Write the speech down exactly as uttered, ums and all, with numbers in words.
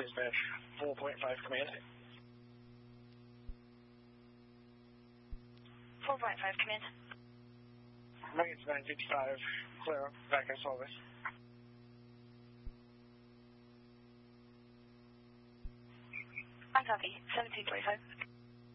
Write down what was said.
Dispatch, four point five command. four point five command. Range nine fifty-five, clear, back in service. On copy, seventeen forty-five.